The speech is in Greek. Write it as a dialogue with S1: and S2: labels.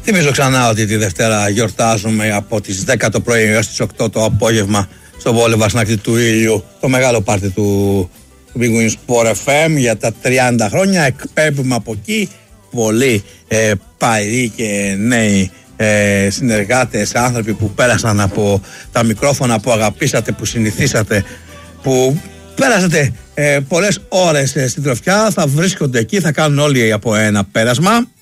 S1: Θυμίζω ξανά ότι τη Δευτέρα γιορτάζουμε από τις 10 το πρωί έως τις 8 το απόγευμα στο Βόλεβα στην ακτή του ήλιου το μεγάλο πάρτι του Big Win Sport FM για τα 30 χρόνια. Εκπέμπουμε από εκεί πολλοί παλιοί και νέοι συνεργάτες, άνθρωποι που πέρασαν από τα μικρόφωνα, που αγαπήσατε, που συνηθίσατε, που πέρασατε πολλές ώρες στην τροφιά. Θα βρίσκονται εκεί, θα κάνουν όλοι από ένα πέρασμα.